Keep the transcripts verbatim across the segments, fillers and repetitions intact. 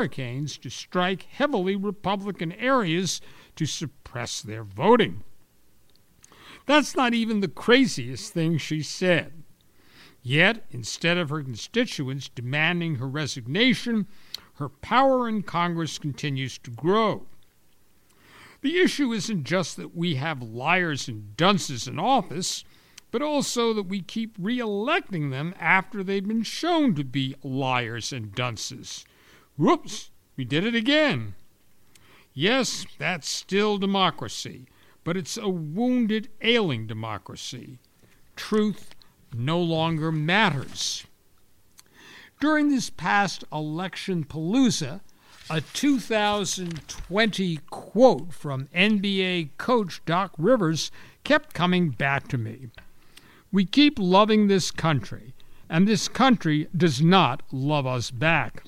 hurricanes to strike heavily Republican areas to suppress their voting. That's not even the craziest thing she said. Yet, instead of her constituents demanding her resignation, her power in Congress continues to grow. The issue isn't just that we have liars and dunces in office, but also that we keep re-electing them after they've been shown to be liars and dunces. Whoops, we did it again. Yes, that's still democracy, but it's a wounded, ailing democracy. Truth no longer matters. During this past election palooza, a two thousand twenty quote from N B A coach Doc Rivers kept coming back to me. We keep loving this country, and this country does not love us back.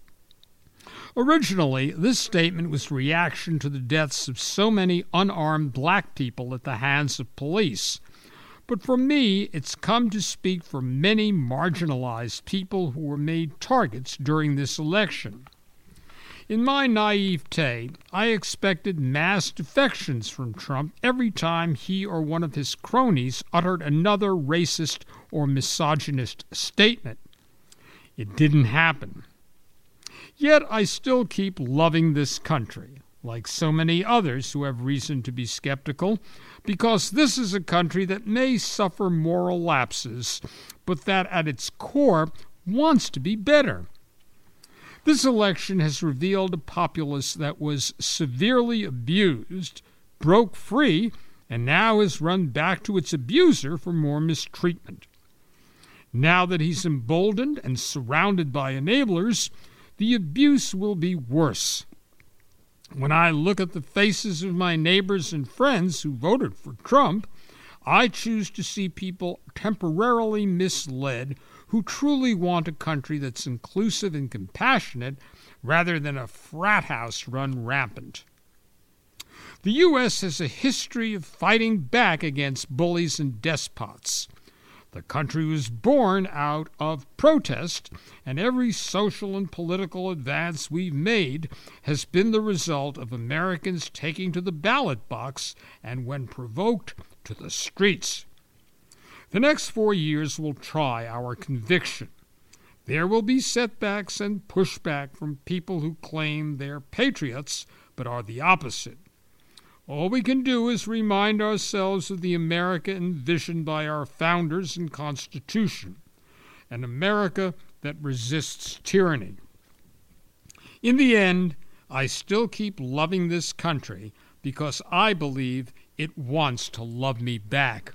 Originally, this statement was a reaction to the deaths of so many unarmed black people at the hands of police. But for me, it's come to speak for many marginalized people who were made targets during this election. In my naivete, I expected mass defections from Trump every time he or one of his cronies uttered another racist or misogynist statement. It didn't happen. Yet I still keep loving this country, like so many others who have reason to be skeptical, because this is a country that may suffer moral lapses, but that at its core wants to be better. This election has revealed a populace that was severely abused, broke free, and now has run back to its abuser for more mistreatment. Now that he's emboldened and surrounded by enablers, the abuse will be worse. When I look at the faces of my neighbors and friends who voted for Trump, I choose to see people temporarily misled who truly want a country that's inclusive and compassionate rather than a frat house run rampant. The U S has a history of fighting back against bullies and despots. The country was born out of protest, and every social and political advance we've made has been the result of Americans taking to the ballot box and, when provoked, to the streets. The next four years will try our conviction. There will be setbacks and pushback from people who claim they're patriots but are the opposite. All we can do is remind ourselves of the America envisioned by our founders and Constitution, an America that resists tyranny. In the end, I still keep loving this country because I believe it wants to love me back.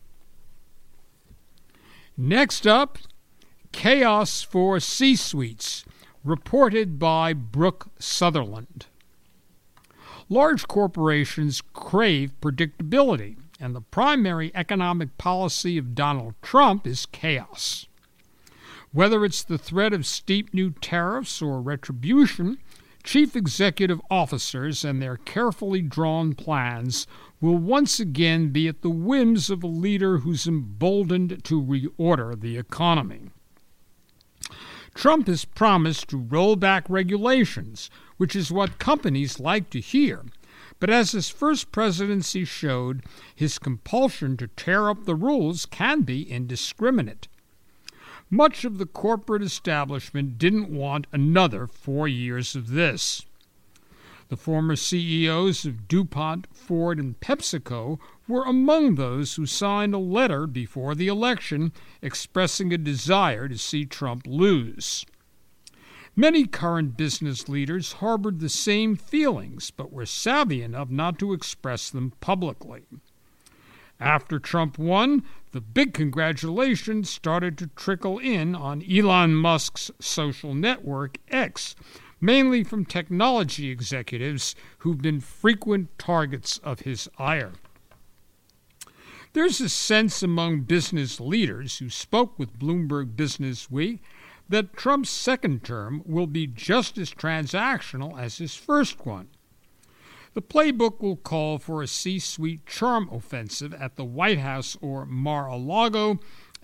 Next up, chaos for C-suites, reported by Brooke Sutherland. Large corporations crave predictability, and the primary economic policy of Donald Trump is chaos. Whether it's the threat of steep new tariffs or retribution, chief executive officers and their carefully drawn plans will once again be at the whims of a leader who's emboldened to reorder the economy. Trump has promised to roll back regulations, which is what companies like to hear. But as his first presidency showed, his compulsion to tear up the rules can be indiscriminate. Much of the corporate establishment didn't want another four years of this. The former C E Os of DuPont, Ford, and PepsiCo were among those who signed a letter before the election expressing a desire to see Trump lose. Many current business leaders harbored the same feelings, but were savvy enough not to express them publicly. After Trump won, the big congratulations started to trickle in on Elon Musk's social network, X, mainly from technology executives who've been frequent targets of his ire. There's a sense among business leaders who spoke with Bloomberg Business Week that Trump's second term will be just as transactional as his first one. The playbook will call for a C-suite charm offensive at the White House or Mar-a-Lago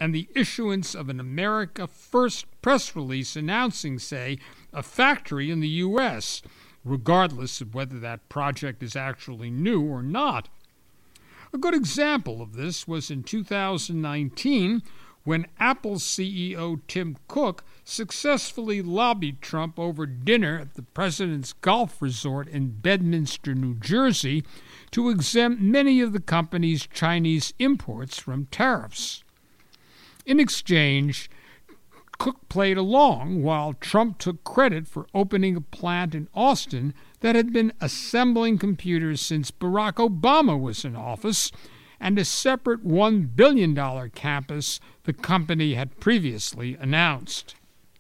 and the issuance of an America First press release announcing, say, a factory in the U S, regardless of whether that project is actually new or not. A good example of this was in two thousand nineteen, when Apple C E O Tim Cook successfully lobbied Trump over dinner at the president's golf resort in Bedminster, New Jersey, to exempt many of the company's Chinese imports from tariffs. In exchange, Cook played along while Trump took credit for opening a plant in Austin that had been assembling computers since Barack Obama was in office, and a separate one billion dollars campus the company had previously announced.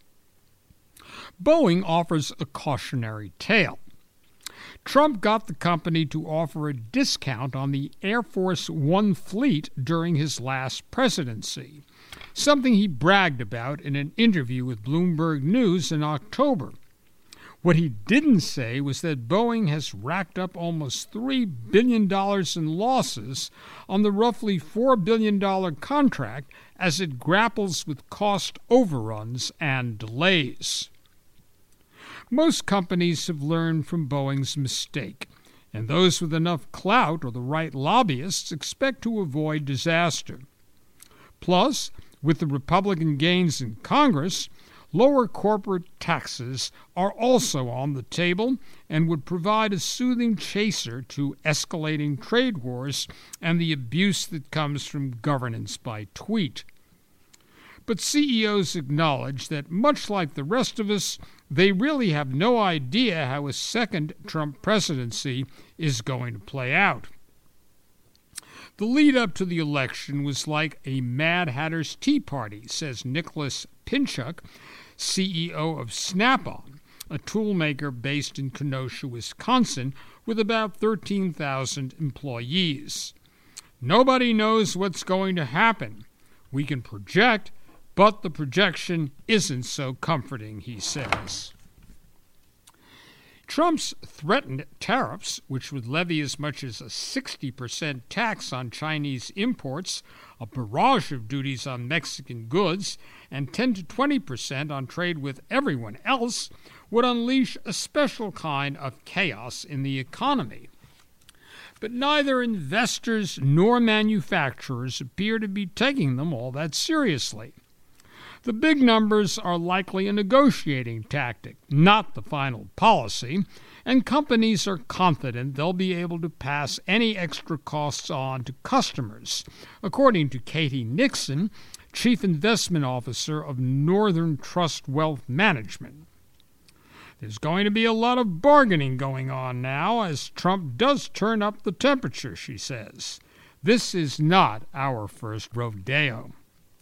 Boeing offers a cautionary tale. Trump got the company to offer a discount on the Air Force One fleet during his last presidency, something he bragged about in an interview with Bloomberg News in October. What he didn't say was that Boeing has racked up almost three billion dollars in losses on the roughly four billion dollars contract as it grapples with cost overruns and delays. Most companies have learned from Boeing's mistake, and those with enough clout or the right lobbyists expect to avoid disaster. Plus, with the Republican gains in Congress, lower corporate taxes are also on the table and would provide a soothing chaser to escalating trade wars and the abuse that comes from governance by tweet. But C E Os acknowledge that, much like the rest of us, they really have no idea how a second Trump presidency is going to play out. The lead-up to the election was like a Mad Hatter's Tea Party, says Nicholas Pinchuk, C E O of Snap-on, a toolmaker based in Kenosha, Wisconsin, with about thirteen thousand employees. Nobody knows what's going to happen. We can project, but the projection isn't so comforting, he says. Trump's threatened tariffs, which would levy as much as a sixty percent tax on Chinese imports, a barrage of duties on Mexican goods, and ten to twenty percent on trade with everyone else, would unleash a special kind of chaos in the economy. But neither investors nor manufacturers appear to be taking them all that seriously. The big numbers are likely a negotiating tactic, not the final policy, and companies are confident they'll be able to pass any extra costs on to customers, according to Katie Nixon, Chief Investment Officer of Northern Trust Wealth Management. There's going to be a lot of bargaining going on now as Trump does turn up the temperature, she says. This is not our first rodeo.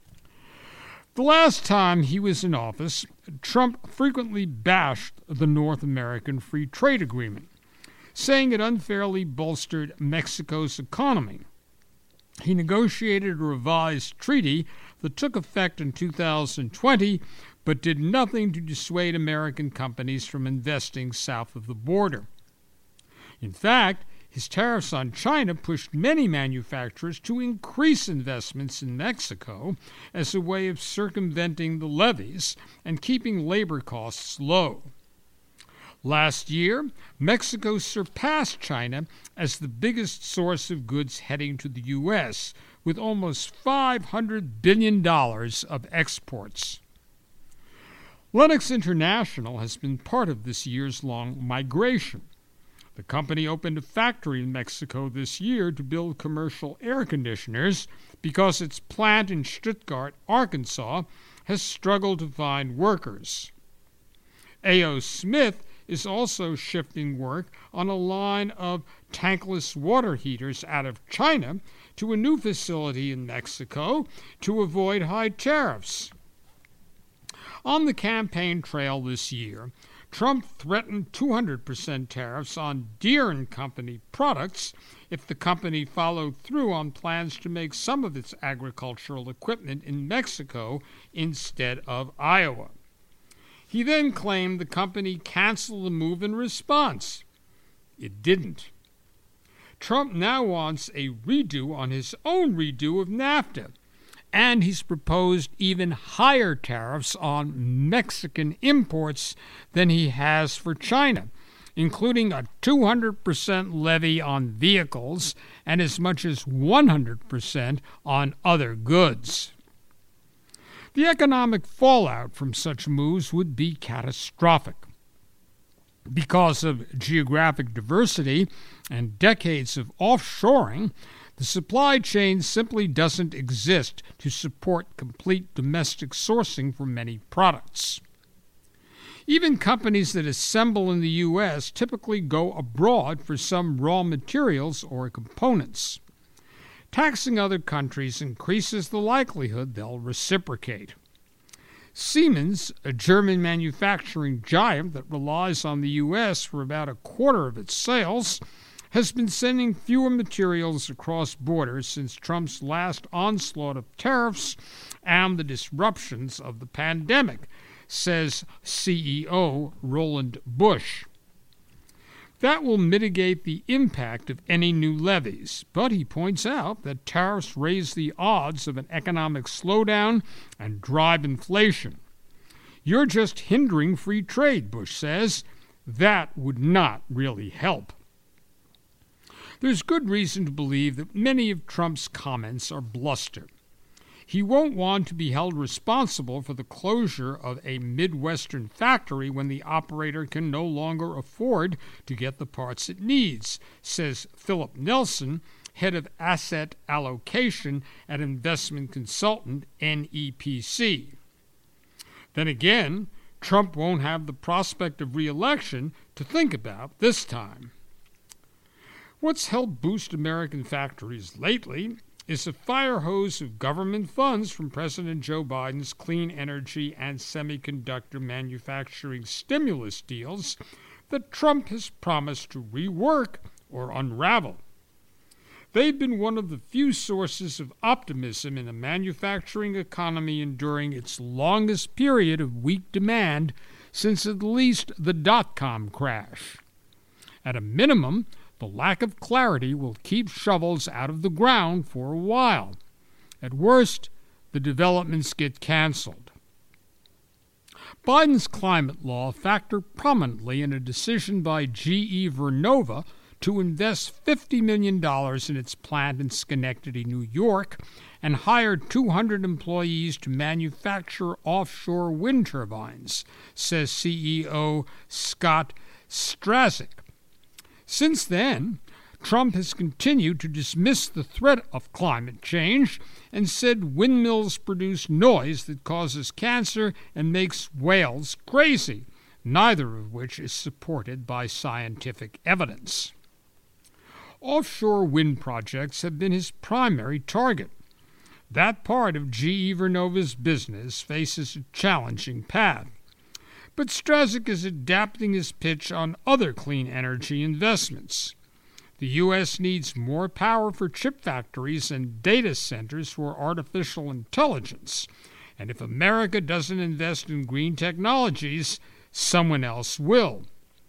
The last time he was in office, Trump frequently bashed the North American Free Trade Agreement, saying it unfairly bolstered Mexico's economy. He negotiated a revised treaty that took effect in two thousand twenty, but did nothing to dissuade American companies from investing south of the border. In fact, his tariffs on China pushed many manufacturers to increase investments in Mexico as a way of circumventing the levies and keeping labor costs low. Last year, Mexico surpassed China as the biggest source of goods heading to the U S, with almost five hundred billion dollars of exports. Lennox International has been part of this year's long migration. The company opened a factory in Mexico this year to build commercial air conditioners because its plant in Stuttgart, Arkansas, has struggled to find workers. A O. Smith is also shifting work on a line of tankless water heaters out of China to a new facility in Mexico to avoid high tariffs. On the campaign trail this year, Trump threatened two hundred percent tariffs on Deere and Company products if the company followed through on plans to make some of its agricultural equipment in Mexico instead of Iowa. He then claimed the company canceled the move in response. It didn't. Trump now wants a redo on his own redo of NAFTA, and he's proposed even higher tariffs on Mexican imports than he has for China, including a two hundred percent levy on vehicles and as much as one hundred percent on other goods. The economic fallout from such moves would be catastrophic. Because of geographic diversity and decades of offshoring, the supply chain simply doesn't exist to support complete domestic sourcing for many products. Even companies that assemble in the U S typically go abroad for some raw materials or components. Taxing other countries increases the likelihood they'll reciprocate. Siemens, a German manufacturing giant that relies on the U S for about a quarter of its sales, has been sending fewer materials across borders since Trump's last onslaught of tariffs and the disruptions of the pandemic, says C E O Roland Bush. That will mitigate the impact of any new levies, but he points out that tariffs raise the odds of an economic slowdown and drive inflation. You're just hindering free trade, Bush says. That would not really help. There's good reason to believe that many of Trump's comments are bluster. He won't want to be held responsible for the closure of a Midwestern factory when the operator can no longer afford to get the parts it needs, says Philip Nelson, head of asset allocation at investment consultant N E P C. Then again, Trump won't have the prospect of re-election to think about this time. What's helped boost American factories lately is a fire hose of government funds from President Joe Biden's clean energy and semiconductor manufacturing stimulus deals that Trump has promised to rework or unravel. They've been one of the few sources of optimism in a manufacturing economy enduring its longest period of weak demand since at least the dot-com crash. At a minimum, the lack of clarity will keep shovels out of the ground for a while. At worst, the developments get canceled. Biden's climate law factored prominently in a decision by G E Vernova to invest fifty million dollars in its plant in Schenectady, New York, and hire two hundred employees to manufacture offshore wind turbines, says C E O Scott Strazik. Since then, Trump has continued to dismiss the threat of climate change and said windmills produce noise that causes cancer and makes whales crazy, neither of which is supported by scientific evidence. Offshore wind projects have been his primary target. That part of G E Vernova's business faces a challenging path. But Strazik is adapting his pitch on other clean energy investments. The U S needs more power for chip factories and data centers for artificial intelligence. And if America doesn't invest in green technologies, someone else will.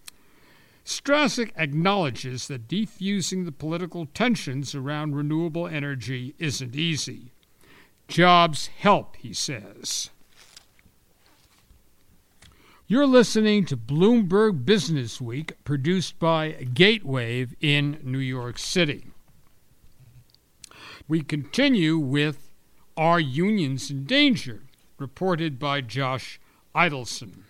Strazik acknowledges that defusing the political tensions around renewable energy isn't easy. Jobs help, he says. You're listening to Bloomberg Business Week, produced by Gatewave in New York City. We continue with Are Unions in Danger?, reported by Josh Idelson.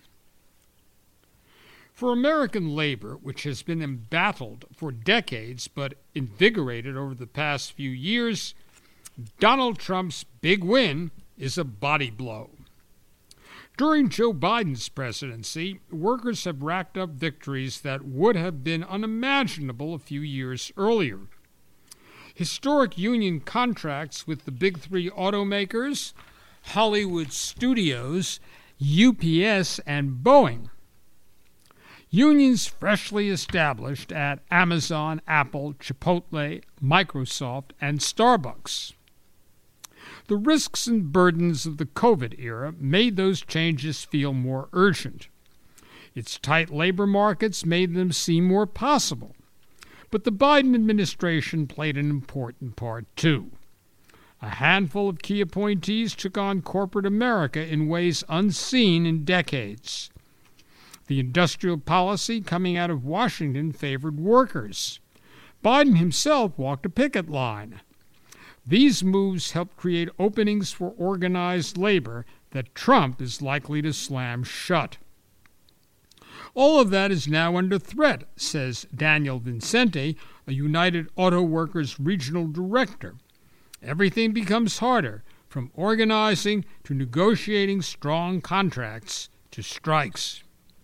For American labor, which has been embattled for decades but invigorated over the past few years, Donald Trump's big win is a body blow. During Joe Biden's presidency, workers have racked up victories that would have been unimaginable a few years earlier. Historic union contracts with the big three automakers, Hollywood studios, U P S, and Boeing. Unions freshly established at Amazon, Apple, Chipotle, Microsoft, and Starbucks. The risks and burdens of the COVID era made those changes feel more urgent. Its tight labor markets made them seem more possible. But the Biden administration played an important part, too. A handful of key appointees took on corporate America in ways unseen in decades. The industrial policy coming out of Washington favored workers. Biden himself walked a picket line. These moves helped create openings for organized labor that Trump is likely to slam shut. All of that is now under threat, says Daniel Vincente, a United Auto Workers regional director. Everything becomes harder, from organizing to negotiating strong contracts to strikes.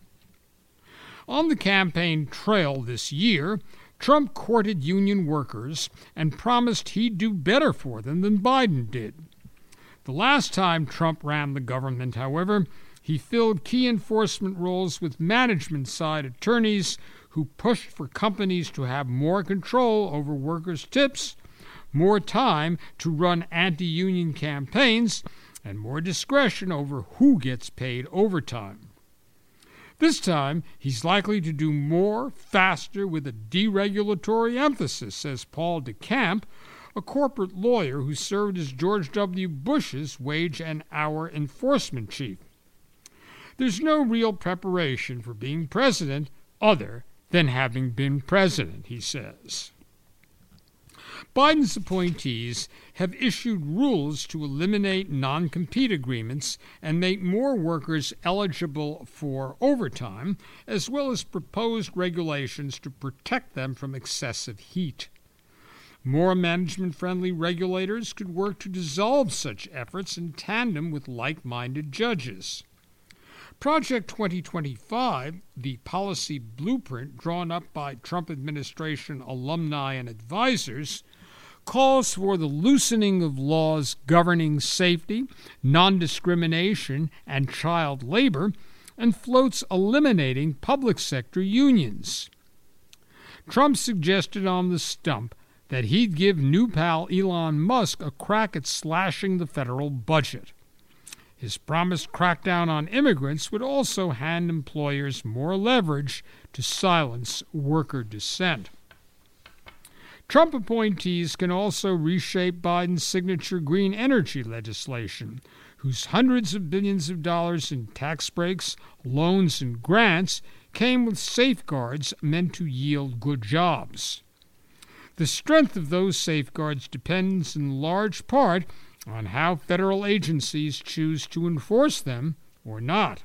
On the campaign trail this year, Trump courted union workers and promised he'd do better for them than Biden did. The last time Trump ran the government, however, he filled key enforcement roles with management-side attorneys who pushed for companies to have more control over workers' tips, more time to run anti-union campaigns, and more discretion over who gets paid overtime. This time, he's likely to do more, faster, with a deregulatory emphasis, says Paul DeCamp, a corporate lawyer who served as George W. Bush's wage and hour enforcement chief. There's no real preparation for being president other than having been president, he says. Biden's appointees have issued rules to eliminate non-compete agreements and make more workers eligible for overtime, as well as proposed regulations to protect them from excessive heat. More management-friendly regulators could work to dissolve such efforts in tandem with like-minded judges. Project twenty twenty-five, the policy blueprint drawn up by Trump administration alumni and advisors, calls for the loosening of laws governing safety, non-discrimination, and child labor, and floats eliminating public sector unions. Trump suggested on the stump that he'd give new pal Elon Musk a crack at slashing the federal budget. His promised crackdown on immigrants would also hand employers more leverage to silence worker dissent. Trump appointees can also reshape Biden's signature green energy legislation, whose hundreds of billions of dollars in tax breaks, loans, and grants came with safeguards meant to yield good jobs. The strength of those safeguards depends in large part on how federal agencies choose to enforce them or not.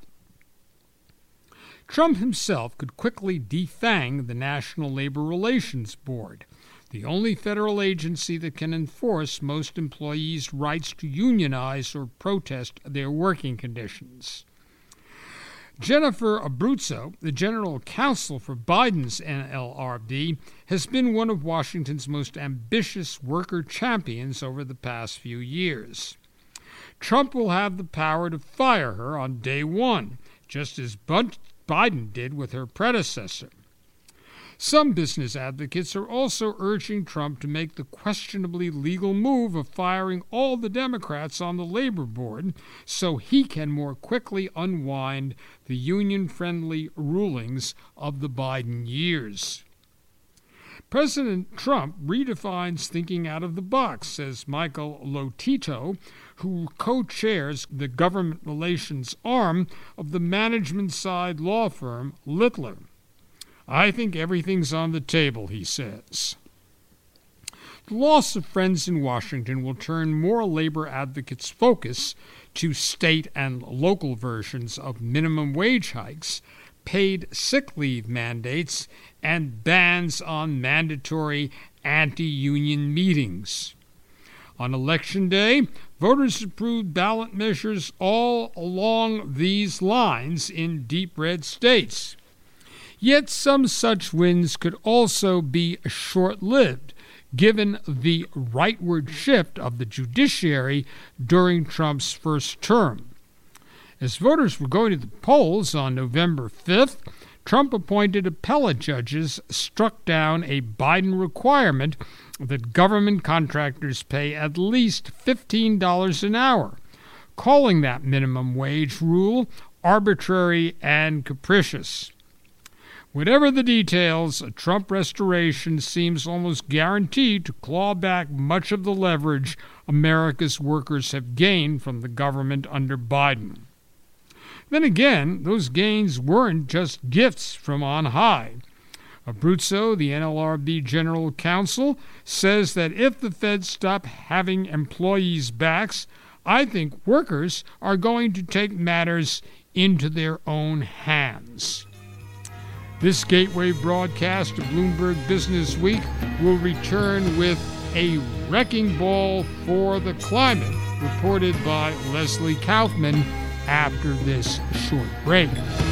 Trump himself could quickly defang the National Labor Relations Board, the only federal agency that can enforce most employees' rights to unionize or protest their working conditions. Jennifer Abruzzo, the general counsel for Biden's N L R B, has been one of Washington's most ambitious worker champions over the past few years. Trump will have the power to fire her on day one, just as Biden did with her predecessor. Some business advocates are also urging Trump to make the questionably legal move of firing all the Democrats on the Labor Board so he can more quickly unwind the union-friendly rulings of the Biden years. President Trump redefines thinking out of the box, says Michael Lotito, who co-chairs the government relations arm of the management-side law firm Littler. I think everything's on the table, he says. The loss of friends in Washington will turn more labor advocates' focus to state and local versions of minimum wage hikes, paid sick leave mandates, and bans on mandatory anti-union meetings. On Election Day, voters approved ballot measures all along these lines in deep red states. Yet some such wins could also be short-lived, given the rightward shift of the judiciary during Trump's first term. As voters were going to the polls on November fifth, Trump appointed appellate judges struck down a Biden requirement that government contractors pay at least fifteen dollars an hour, calling that minimum wage rule arbitrary and capricious. Whatever the details, a Trump restoration seems almost guaranteed to claw back much of the leverage America's workers have gained from the government under Biden. Then again, those gains weren't just gifts from on high. Abruzzo, the N L R B General Counsel, says that if the Fed stop having employees' backs, I think workers are going to take matters into their own hands. This gateway broadcast of Bloomberg Business Week will return with a wrecking ball for the climate, reported by Leslie Kaufman after this short break.